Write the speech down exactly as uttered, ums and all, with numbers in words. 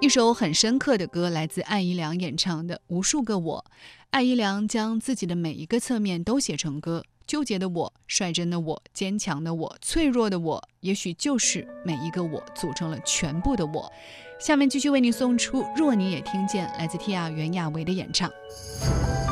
一首很深刻的歌，来自艾怡良演唱的《无数个我》。艾怡良将自己的每一个侧面都写成歌，纠结的我，率真的我，坚强的我，脆弱的我，也许就是每一个我组成了全部的我。下面继续为你送出《若你也听见》，来自 Tia 袁娅维的演唱。